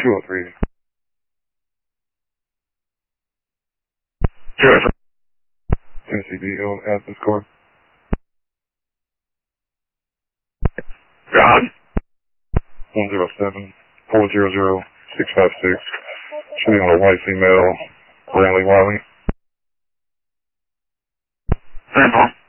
203. 203. Tennessee DL access code. God. 107-400-656. Shooting on a white female, Brantley Wiley. 10-4.